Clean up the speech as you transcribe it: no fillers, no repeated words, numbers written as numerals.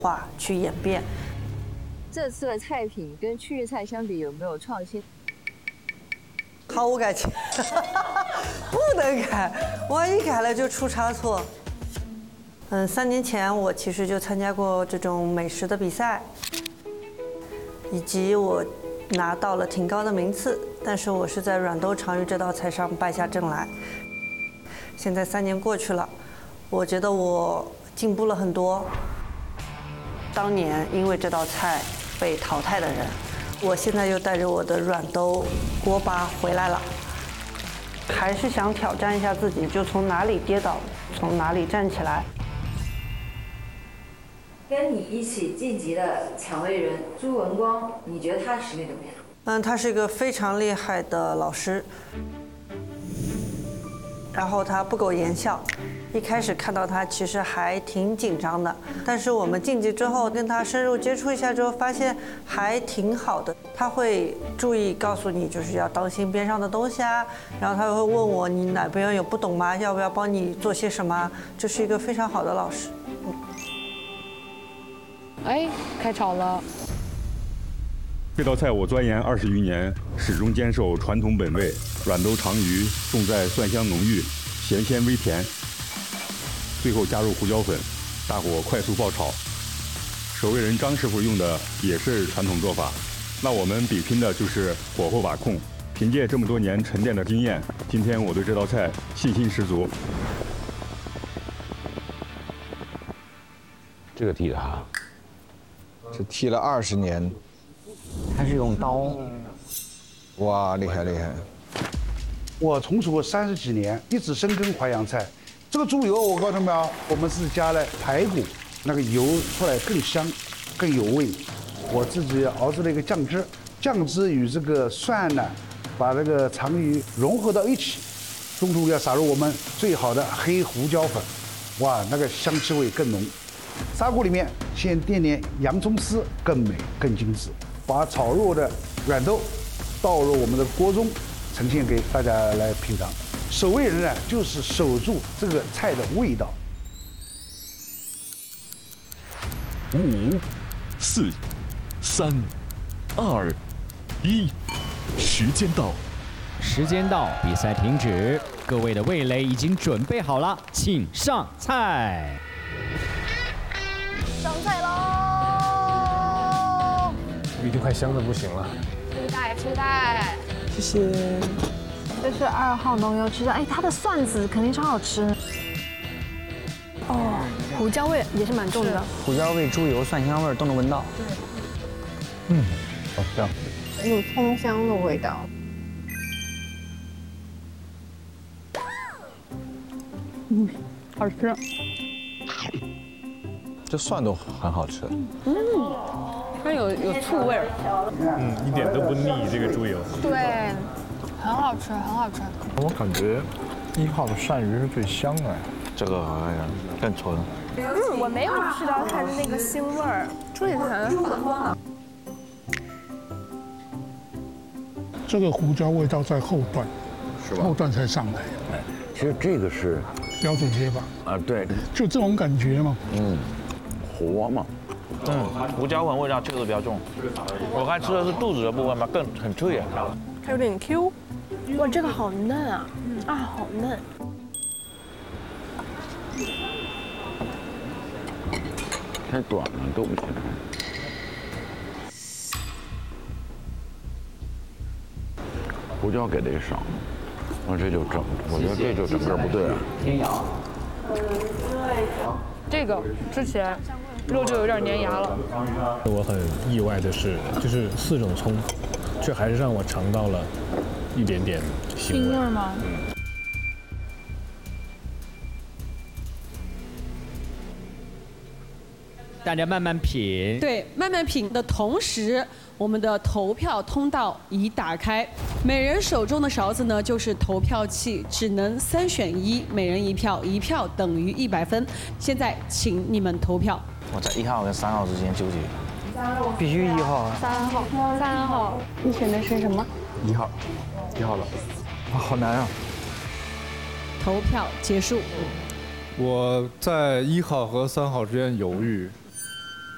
化去演变。 这次的菜品跟去日菜相比有没有创新？ 毫无改进，不能改，万一改了就出差错。3年前我其实就参加过这种美食的比赛，以及我拿到了挺高的名次，但是我是在软豆长鱼这道菜上败下阵来。现在3年过去了，我觉得我进步了很多。当年因为这道菜被淘汰的人，我现在又带着我的软豆锅巴回来了，还是想挑战一下自己，就从哪里跌倒，从哪里站起来。 跟你一起晋级的蔷薇人朱文光，你觉得他实力怎么样？ 他是一个非常厉害的老师，然后他不苟言笑。一开始看到他其实还挺紧张的，但是我们晋级之后跟他深入接触一下之后，发现还挺好的。他会注意告诉你，就是要当心边上的东西啊，然后他会问我你哪边有不懂吗？要不要帮你做些什么？这是一个非常好的老师。 哎，开炒了。 这道菜我钻研20余年，始终坚守传统本味，软豆长鱼，重在蒜香浓郁，咸鲜微甜。最后加入胡椒粉，大火快速爆炒。守卫人张师傅用的也是传统做法，那我们比拼的就是火候把控。凭借这么多年沉淀的经验，今天我对这道菜信心十足。 这个剔的哈， 这剔了20年， 他是用刀。 哇，厉害厉害！ 我从厨过30几年，一直深耕淮扬菜。这个猪油，我告诉你们啊，我们是加了排骨，那个油出来更香，更有味。我自己熬制了一个酱汁，酱汁与这个蒜呢，把这个长鱼融合到一起，中途要撒入我们最好的黑胡椒粉，哇，那个香气味更浓。砂锅里面先垫点洋葱丝，更美更精致。把炒肉的软豆倒入我们的锅中，呈现给大家来品尝。守卫人呢，就是守住这个菜的味道。 5、4、3、2、1，时间到。 时间到，比赛停止。各位的味蕾已经准备好了，请上菜。 上菜喽！ 已经快香的不行了。 期待期待。 谢谢。 这是2号浓油赤酱，哎，它的蒜子肯定超好吃。哦，胡椒味也是蛮重的。 胡椒味、猪油、蒜香味都能闻到。 对。好香。 有葱香的味道。好吃。 这蒜都很好吃。 它有醋味儿。 一点都不腻，这个猪油。 对。很好吃，很好吃。 我感觉1号的鳝鱼是最香的， 这个好像更纯。 我没有吃到它的那个腥味儿，这也很好。 这个胡椒味道在后段， 是吧？ 后段才上来。 其实这个是标准写法啊，对， 就这种感觉嘛。 活嘛。 胡椒粉味道确实比较重。我刚才吃的是肚子的部分嘛，很脆啊。 它有点 Q， 哇，这个好嫩啊，好嫩。 太短了都不行。胡椒给的也少，我觉得这就整个不对了。 天阳。 这个吃起来肉就有点粘牙了。 我很意外的是，就是4种葱，却还是让我尝到了一点点腥味吗？ 大家慢慢品。 对，慢慢品的同时，我们的投票通道已打开。每人手中的勺子呢，就是投票器，只能3选1，每人1票，1票等于100分。现在，请你们投票。 我在1号跟3号之间纠结。 必须1号啊。 3号。你选的是什么 ？1号了。 好难啊。 投票结束。 我在1号和3号之间犹豫，